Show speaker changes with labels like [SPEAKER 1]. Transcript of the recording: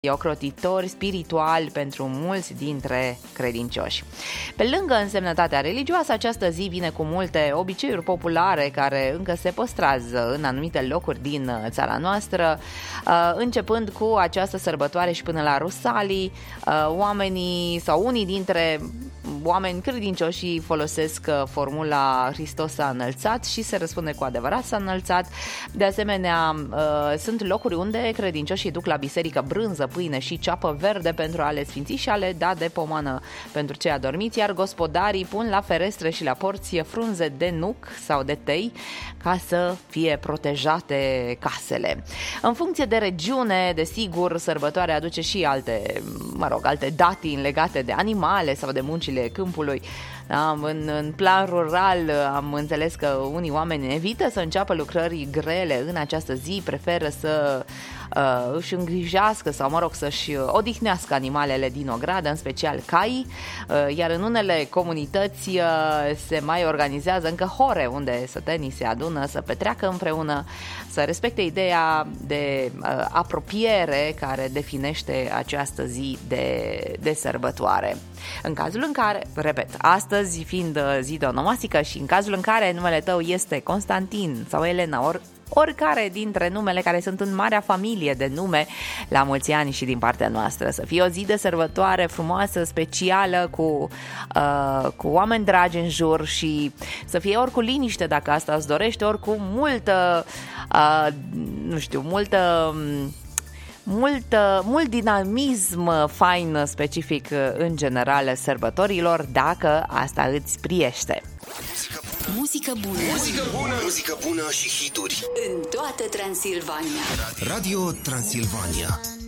[SPEAKER 1] ocrotitori spirituali pentru mulți dintre credincioși. Pe lângă însemnătatea religioasă, această zi vine cu multe obiceiuri populare care încă se păstrează în anumite locuri din țara noastră, începând cu această sărbătoare și până la Rusalii. Oamenii sau unii dintre oameni credincioși folosesc formula Hristos s-a înălțat și se răspunde cu adevărat s-a înălțat. De asemenea, sunt locuri unde credincioșii duc la biserică brânză, pâine și ceapă verde pentru a le sfinți și a le da de pomană pentru cei adormiți, iar gospodarii pun la ferestre și la porți frunze de nuc sau de tei ca să fie protejate casele. În funcție de regiune, desigur, sărbătoarea aduce și alte datini legate de animale sau de muncile câmpului. Da, în plan rural am înțeles că unii oameni evită să înceapă lucrări grele în această zi, preferă să își îngrijească sau, să-și odihnească animalele din ogradă, în special caii, iar în unele comunități se mai organizează încă hore unde sătenii se adună să petreacă împreună, să respecte ideea de apropiere care definește această zi de sărbătoare. În cazul în care, repet, astăzi fiind zi de onomastică și în cazul în care numele tău este Constantin sau Elena, oricare dintre numele care sunt în marea familie de nume, la mulți ani și din partea noastră. Să fie o zi de sărbătoare frumoasă, specială, cu oameni dragi în jur și să fie ori cu liniște dacă asta îți dorește, ori cu mult dinamism fain specific în general sărbătorilor, dacă asta îți priește.
[SPEAKER 2] Muzică bună.
[SPEAKER 3] Muzică bună. Muzică bună și hituri
[SPEAKER 2] în toată Transilvania.
[SPEAKER 3] Radio Transilvania.